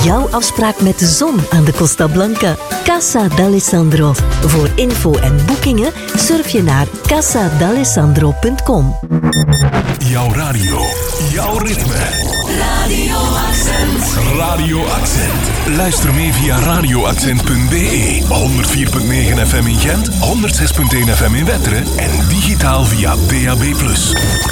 jouw afspraak met de zon aan de Costa Blanca. Casa d'Alessandro. Voor info en boekingen surf je naar casadalessandro.com. Jouw radio, jouw ritme. Radio Accent. Radio Accent. Luister mee via radioaccent.be. 104.9 FM in Gent, 106.1 FM in Wetteren en digitaal via DAB+.